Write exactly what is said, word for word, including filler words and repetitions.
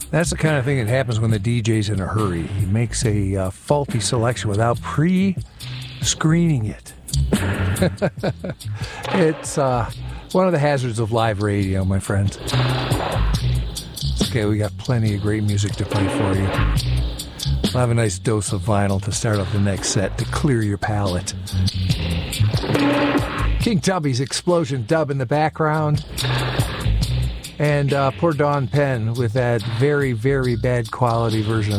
That's the kind of thing that happens when the D J's in a hurry. He makes a uh, faulty selection without pre-screening it. It's uh, one of the hazards of live radio, my friends. Okay, we got plenty of great music to play for you. We'll have a nice dose of vinyl to start off the next set to clear your palate. King Tubby's Explosion dub in the background. And uh, poor Dawn Penn with that very, very bad quality version of